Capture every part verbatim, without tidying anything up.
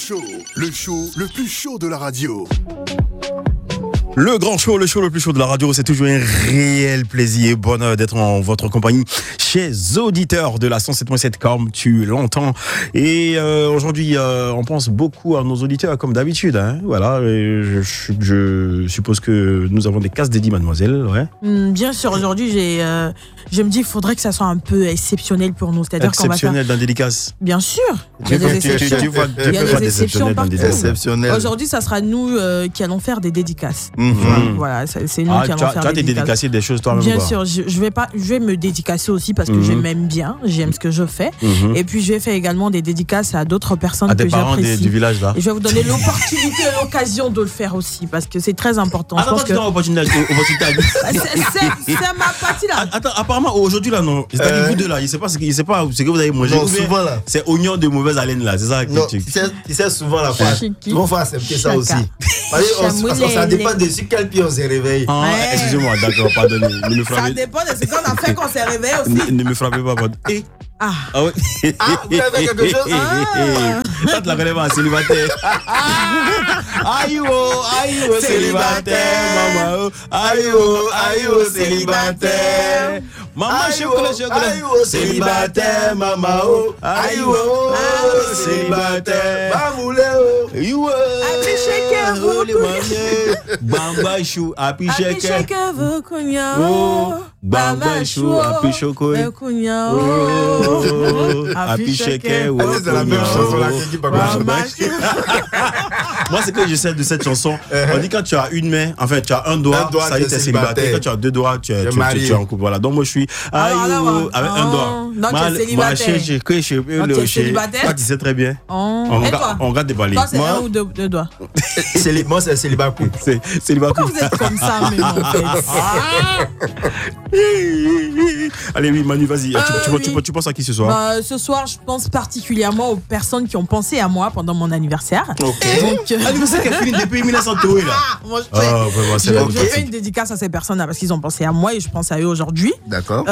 Show, le show le plus chaud de la radio. Le grand show, le show le plus chaud de la radio, c'est toujours un réel plaisir et bonheur d'être en votre compagnie chez auditeurs de la cent sept point sept comme tu l'entends. Et euh, aujourd'hui, euh, on pense beaucoup à nos auditeurs comme d'habitude. Hein. Voilà, et je, je, je suppose que nous avons des cases dédiées, mademoiselle. Ouais. Mm, bien sûr, aujourd'hui, j'ai, euh, je me dis qu'il faudrait que ça soit un peu exceptionnel pour nous. C'est-à-dire exceptionnel qu'on va faire... dans la dédicace. Bien sûr. Il y a des exceptions. Tu vois, il y a des exceptions partout. Exceptionnel. Aujourd'hui, ça sera nous euh, qui allons faire des dédicaces. Mm-hmm. Voilà, c'est, c'est nous ah, qui allons tu as, faire tu as des dédicaces. dédicacé des choses toi-même. Bien quoi. sûr, je, je vais pas, je vais me dédicacer aussi parce que mm-hmm. je m'aime bien, j'aime ce que je fais. Mm-hmm. Et puis je vais faire également des dédicaces à d'autres personnes à que des parents j'apprécie. des, du village là. Et je vais vous donner l'opportunité et l'occasion de le faire aussi parce que c'est très important. Attends, tu donnes l'opportunité. C'est, c'est, c'est ma partie là. Attends, apparemment aujourd'hui là non, c'est euh... vous deux là, il sait pas ce que, il sait pas ce que vous avez mangé. Non, souvent là. C'est oignon de mauvaise haleine là, c'est ça. Non, tu sais, tu sais souvent la fois. Souvent faut accepter ça aussi. Parce que ça dépend de sur quel pied on s'est réveillé. Ah, ouais. Excusez-moi, d'accord, pardonnez. Ne me frappez... Ça dépend de ce qu'on a fait quand on s'est réveillé aussi. Ne, ne me frappez pas, pardon. Et Ah. Ah ouais. Ah, vous avez fait quelque chose? Ah. Ça te la connais pas, célibataire. Aïe oh, aïe oh, célibataire, maman. Aïe oh, aïe oh, célibataire. Maman, chocolat, chocolat. Aïe oh, célibataire, maman. Aïe oh, célibataire. Bamoulé oh. Aïe oh. Happy shaker, vous. Bamba chou, happy shaker. Happy shaker, vous cognac. Bamba chou, happy chocolat. Oh, happy shaker, oh, c'est la même chanson là qui pas moi, c'est que je sais de cette chanson. On dit quand tu as une main, enfin tu as un doigt, un doigt ça y est, t'es célibataire. Quand tu as deux doigts, tu es, tu, tu, tu es en couple. Voilà. Donc moi, je suis aïe, avec un doigt. Donc tu es célibataire. Moi, je suis célibataire. Toi, tu sais très bien. On regarde des balais. Toi, c'est un ou deux, deux doigts. Moi, c'est célibat couple. C'est célibat couple. Pourquoi vous êtes comme ça, mais en fait? Allez, oui, Manu, vas-y. Euh, tu, tu, oui. tu, tu penses à qui ce soir? Bah, ce soir, je pense particulièrement aux personnes qui ont pensé à moi pendant mon anniversaire. Ok. Donc, euh... Anniversaire qui a fini depuis mille neuf cents là. Moi, je, fais, oh, vraiment, je, je fais une dédicace à ces personnes-là parce qu'ils ont pensé à moi et je pense à eux aujourd'hui. D'accord.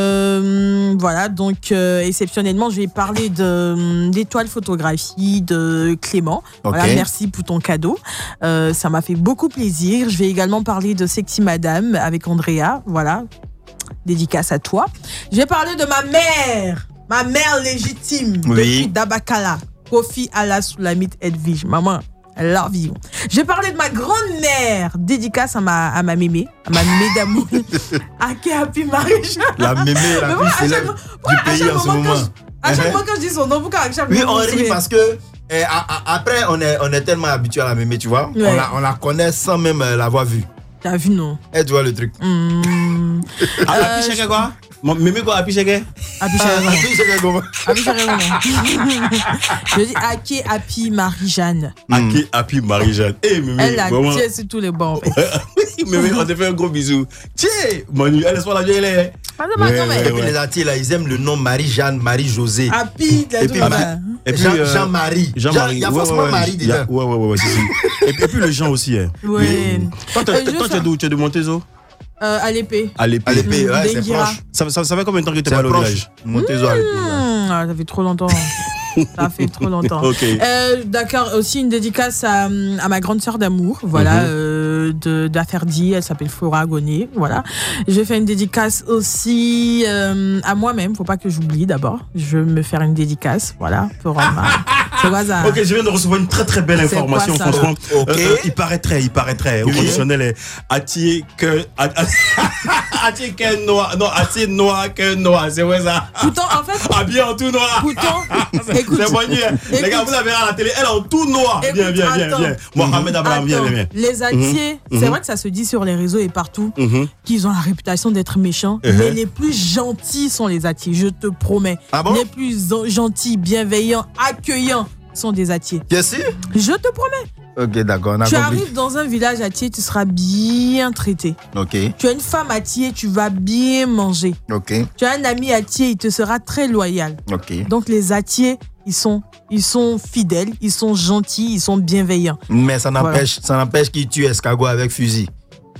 Euh, voilà, donc euh, exceptionnellement, je vais parler de, d'étoile photographie de Clément. Okay. Voilà, merci pour ton cadeau. Euh, ça m'a fait beaucoup plaisir. Je vais également parler de Sexy Madame avec Andrea. Voilà. Dédicace à toi. Je vais parler de ma mère, ma mère légitime, oui. depuis Dabakala, Kofi Allah Soulamit Edwige. Maman, I love you. Je vais parler de ma grand-mère, dédicace à ma, à ma mémé, à ma mémé d'amour, Ake Happy Marie-Jeanne. La mémé la plus célèbre du pays en ce moment. À chaque fois que je dis son nom, pourquoi à chaque fois oui, on rit parce que eh, a, a, après, on est, on est tellement habitué à la mémé, tu vois. Ouais. On, la, on la connaît sans même euh, l'avoir vue. T'as vu, non? Eh, tu vois le truc. Mmh. Ah, euh, Happy Shaker quoi? Mémé quoi, Happy Shaker? Happy Shaker. Happy Shaker comment? Happy Shaker comment? Je dis Ake Happy Marie-Jeanne. Ake Happy Marie-Jeanne. Eh, Mémé. Elle a tiré sur tous les bancs, en fait. Oui, Mémé, on te fait un gros bisou. Tiens, Manu, elle laisse-moi la vieille, elle est. Et puis les Atiers, là, ils aiment le nom Marie-Jeanne, Marie-Josée. Happy, et puis, et puis Jean, euh, Jean-Marie. Jean-Marie. Il y a forcément ouais, ouais, Marie dedans. Ouais, ouais, ouais, ouais, si, si. Et, puis, et puis le Jean aussi. Hein. Ouais. Toi, tu es d'où? Tu es de Montézo? Euh, à l'épée. À l'épée. À l'épée, ouais, c'est proche. Ça, ça, ça fait combien de temps que tu es pas allé au village? Montézo à l'épée. Ouais. Ah, ça fait trop longtemps. Ça fait trop longtemps. Okay. Euh, d'accord, aussi une dédicace à, à ma grande sœur d'amour, voilà, mm-hmm. euh, de, d'Afferdi, elle s'appelle Flora Agoné, voilà. Je vais faire une dédicace aussi euh, à moi-même, faut pas que j'oublie d'abord. Je vais me faire une dédicace, voilà, pour ah, ma... C'est quoi ça? Ok, je viens de recevoir une très très belle information, quoi, franchement. Okay. Euh, euh, il paraîtrait, il paraîtrait, au conditionnel est attier que attier que noir, non, attier noir que noir, c'est vrai ça. Pourtant, en fait, habillé en tout noir. Pourtant, écoute, c'est moyen. Les gars, vous la verrez à la télé, elle en tout noir. Écoute, viens, viens, viens, viens. Mohamed Abraham, viens, viens. Les Atiers, mm-hmm. c'est vrai que ça se dit sur les réseaux et partout mm-hmm. qu'ils ont la réputation d'être méchants, mm-hmm. mais les plus gentils sont les Atiers, je te promets. Ah bon? Les plus gentils, bienveillants, accueillants sont des Atiers. Bien sûr. Je te promets. Ok, d'accord, on a tu compris. arrives dans un village Atier, tu seras bien traité. Ok. Tu as une femme Atier, tu vas bien manger. Ok. Tu as un ami Atier, il te sera très loyal. Ok. Donc les Atiers, ils sont, ils sont fidèles, ils sont gentils, ils sont bienveillants. Mais ça n'empêche, voilà. ça n'empêche qu'ils tuent escargot avec fusil.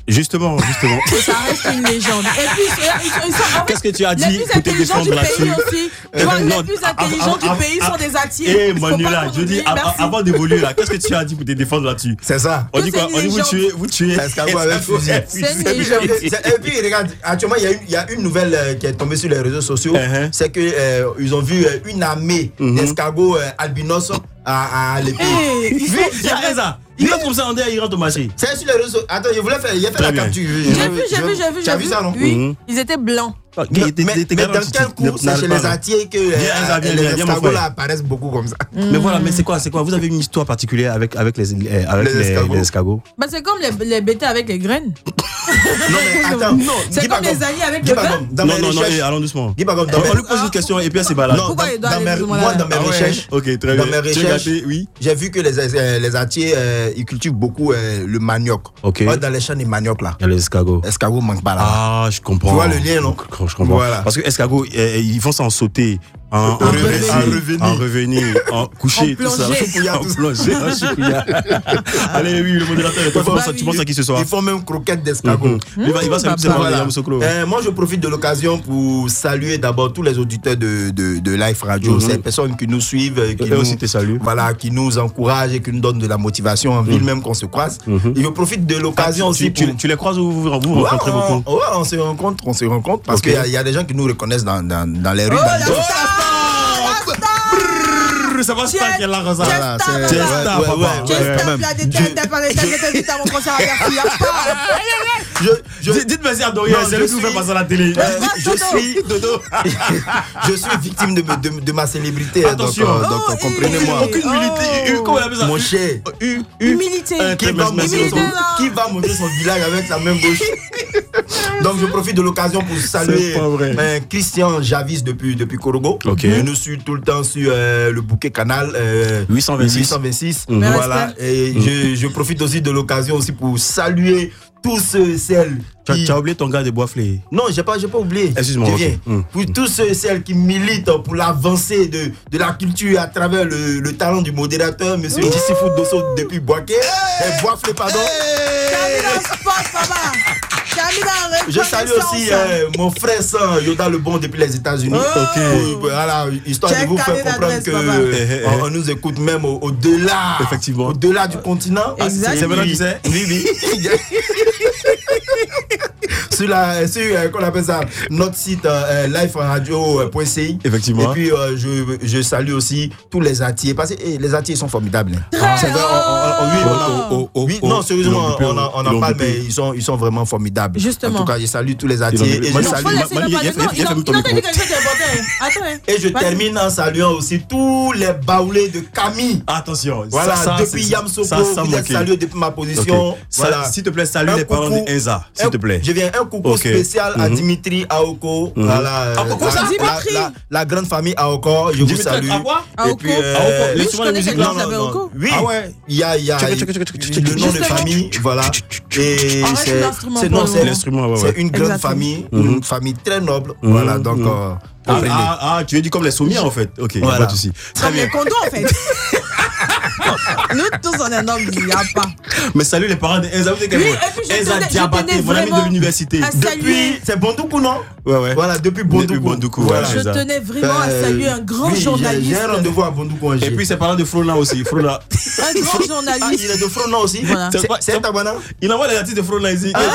Justement, justement. Et ça reste une légende. Et puis, ils sont, ils sont, en Qu'est-ce que tu as les dit plus pour te intelligents défendre du là-dessus? pays aussi. Tu vois, Non, les plus av- intelligents av- du av- pays av- sont des attiers. Eh, Faut pas Manuela, qu'on je dis, oublie. av- Merci. avant d'évoluer là, qu'est-ce que tu as dit pour te défendre là-dessus? C'est ça. On dit Que quoi? c'est On dit une vous légende. tuez, vous tuez. Escargot avec fusil. C'est une Et puis, légende. et puis, regarde, actuellement, il y, a une- il y a une nouvelle euh, qui est tombée sur les réseaux sociaux. Uh-huh. C'est qu'ils euh, ils ont vu euh, une armée Mhm. d'escargots euh, albinos à, à l'épée. Eh, ils sont- Il y a ça. Il rentre comme ça, on dit, il rentre au marché. C'est sur les réseaux sociaux. Attends, je voulais faire, il a fait Très la bien. capture. J'ai vu, j'ai vu, j'ai vu. Tu as j'ai vu ça, non? Oui, Mhm. ils étaient blancs. Mais, mais- mais dans quel cours c'est chez les attiers que euh, Viens, Elsa, viens, les viens, viens, mon escargots frère. là apparaissent beaucoup comme ça? Mais voilà, mais c'est quoi, c'est quoi? Vous avez une histoire particulière avec, avec les, les- avec Les les, escargots. les escargots? Bah, c'est comme les, les bêtés avec les graines. Non, mais attends. Non, C'est Guy comme Bagom. les alliés avec Guy le vin. Bagom, dans Non, mes non, non, recherches- eh, allons doucement. Guy Bagom, dans On mes- on lui pose une question et puis elle s'est balade. Non, Pourquoi dans- il doit dans aller mes- plus ou moins moi, là? dans mes Ah ouais. recherches, Ok, très dans bien. mes Tu as recherches, gâté, oui. j'ai vu que les, euh, les attiers, euh, ils cultivent beaucoup euh, le manioc. Ok. Ouais, dans les champs des manioc là. Il y a les escargots. Escargot manque pas là. Ah, je comprends. Tu vois le lien, non? Je comprends. Voilà. Parce que escargots, eh, ils font ça en sauter, en, en, En revenir. baisser, En revenir. en revenir, en coucher, En tout ça. plonger. Choupouilla, En tout ça. plonger, en choupouilla. Allez, oui, le modérateur, toi, tu penses à- tu penses à qui ce soir? Ils font même croquettes d'escargot. Mhm. Il va, il va saluer tout simplement Voilà. William Sokolo. Euh, moi, je profite de l'occasion pour saluer d'abord tous les auditeurs de, de, de Life Radio, Mhm. ces personnes qui nous suivent, euh, qui Et nous, aussi te salue. voilà, qui nous encouragent et qui nous donnent de la motivation en ville même qu'on se croise. Mhm. Et je profite de l'occasion aussi Tu, pour... tu, tu les croises ou vous vous vous Ouais, rencontrez beaucoup? on, ouais, on se rencontre, on se rencontre parce Ok. qu'il y, a- il y a des gens qui nous reconnaissent dans, dans, dans les rues. Oh, dans la les- star, Brrr, ça va se pas qu'elle a raison. Voilà, Chester, c'est- Chester, ouais, papa. ouais, ouais, J'ai ouais, un même. plat de tête, t'as parlé, t'as fait tout à mon concert à Bercy. y a pas. Je, je, Dites- Dites merci à Dorian, Non, c'est je lui qui nous suis- fait passer à la télé. Euh, je suis Dodo. Je suis victime de, de, de ma célébrité. hein, Attention. Donc, euh, donc Oh, euh, comprenez-moi. et- Aucune Oh. humilité. Comment on appelle ça? Mon cher, Hu- hu- Humilité. Un qui très va, merci, montrer merci. son, Humilité, là. qui va montrer son village avec sa main gauche? Donc je profite de l'occasion pour saluer C'est pas vrai. euh, Christian Javis depuis, depuis Korogo. Ok. Il nous suit tout le temps sur euh, le bouquet canal euh, huit cent vingt-six. huit cent vingt-six. Mhm. Voilà. Et je, je profite aussi de l'occasion aussi pour saluer tous ceux et celles Tu as- qui... tu as oublié ton gars de Boisflé. Non, j'ai pas, j'ai pas oublié. Excuse-moi, Je ok. viens. Mm. Pour tous ceux et celles qui militent pour l'avancée de, de la culture à travers le, le talent du modérateur, monsieur Dissifou Dosso depuis Boaké. Eh, Boisflé, pardon. T'as mis dans le sport, papa. T'as mis dans la Je salue aussi euh, mon frère San Yoda le bon depuis les États-Unis. Oh. Pour- Voilà, histoire Quel de vous faire carnet comprendre d'adresse, que papa. euh, on, on nous écoute même au- au-delà. Effectivement. Au-delà du continent. Ah, Exact. c'est maintenant que tu sais? Oui, oui. Sur la, sur, euh, qu'on appelle ça, notre site euh, live radio point c i. Effectivement. Et puis euh, je, je salue aussi tous les attiers parce que eh, les attiers sont formidables. hein. Très C'est vrai, on- on- on- oui, oh. on- Oh, oh, oui, oh, non, ils sérieusement, l'ont bipé, on en, on ils en l'ont parle, bipé. mais ils sont, ils sont vraiment formidables. Justement. En tout cas, je salue tous les Ils attiers l'ont et bipé. je Moi, salue. Faut laisser Manu, le parler. il y a- Non, il y a il fait en- ton il en a micro. dit quelque chose d'important. Attends. hein. Et je Vas-y. termine en saluant aussi tous les baoulés de Camille. Attention. Voilà, ça, ça, depuis c'est- Yam Soko, ça, ça vous êtes manquait. salué depuis ma position. Ok. Ça, Voilà. S'il te plaît, salue Un les parents coucou. de Enza, s'il Un- te plaît. Je viens un coucou Ok. spécial à Mhm. Dimitri Aoko. Mhm. Voilà, euh, Aoko, la, ça la- Dimitri. la- la grande famille Aoko, je vous Dimitri, salue. à quoi Aoko. Et puis, euh, Aoko, Oui, les je instruments de connais musique, quelqu'un non, qui s'appelle non, Oko. Oui, Ah ouais. il y a, il y a Tchèque, tchèque, tchèque, tchèque, tchèque, le nom de Justement. famille, voilà. Et Arrête c'est l'instrument c'est pour non, le c'est moment. L'instrument, ouais, c'est ouais. une grande Exactement. famille, Mhm. une famille très noble. Mhm. Voilà, donc Mhm. euh, Ah, comprenez. ah, ah, tu veux dire comme les soumis en fait. Ok, Voilà. pas de souci. Très Comme bien. les condos, en fait. Nous tous, on est nobles, il n'y a pas. Mais salut les parents de Enza. Vous êtes Oui, quel et puis je Enza tenais- je Diabaté, tenais mon ami de vraiment l'université. à Depuis, saluer. c'est Bondoukou, non? Ouais, ouais. Voilà, depuis Depuis Bondoukou. Bondoukou, Voilà. ouais. Je ça. tenais vraiment à Euh, saluer un grand oui, j'ai- journaliste. J'ai un rendez-vous à Bondoukou. Et puis c'est parents de Frona aussi. Frona. Un grand Ah, il journaliste. est de Frona aussi. Voilà. C'est- C'est un Tabana. Il envoie les artistes de Frona ici. Ah,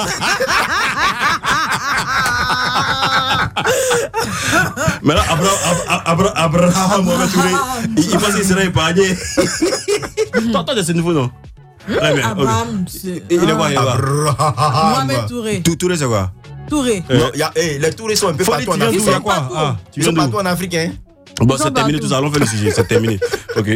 Mais là, Abraham, Abraham, Abraham, Mohamed Touré, il, il pense qu'il sera épargné. Toi, toi, c'est nouveau, non? Très bien. ok. Abraham, c'est- Il est quoi, il est quoi? Abraham. Mohamed Touré. Tout- Touré, c'est quoi? Touré. Euh, Non, y a- eh, les Tourés sont un peu Foli, partout tu en viens d'où? Afrique. Il y a sont quoi? partout. Ah, tu Ils sont viens d'où? partout en Afrique. hein. Bon, Ils sont c'est terminé partout. tout ça. Allons faire le sujet. C'est terminé. Ok.